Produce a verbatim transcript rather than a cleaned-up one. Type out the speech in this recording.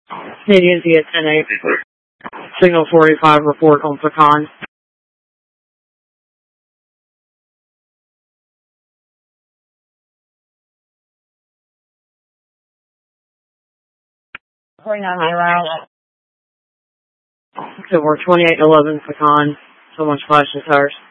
Canadian T S ten eight. Signal forty-five, report on Pecan. forty-nine mile. So we're twenty-eight eleven Pecan. Someone's flashing tires.